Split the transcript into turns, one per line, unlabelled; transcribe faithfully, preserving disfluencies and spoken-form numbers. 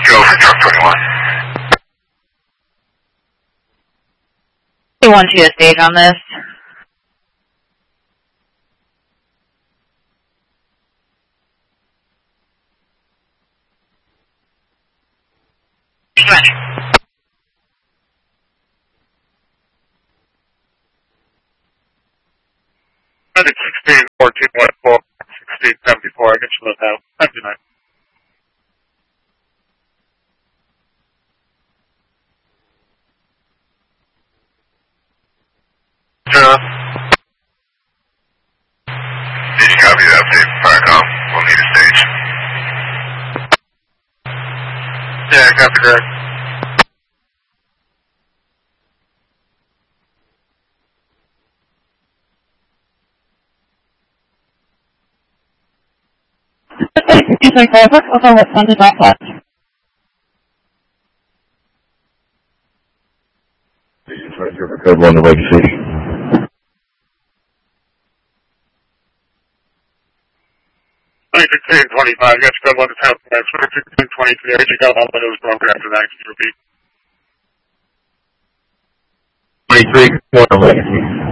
go for truck twenty-one.
They want you to stage on this.
sixteen, fourteen, one, four, sixteen, seventy-four, I get you look out. Have a good night. Sure. Did you copy that update? Firecom, we'll need a stage. Yeah, copy that.
Excuse me, driver. Also, what's on the drop box?
Code one to Legacy.
sixteen, twenty-five, yes, code one to South West, sixteen, twenty-three, I got all windows broken after that, can you repeat?
twenty-three, one to Legacy.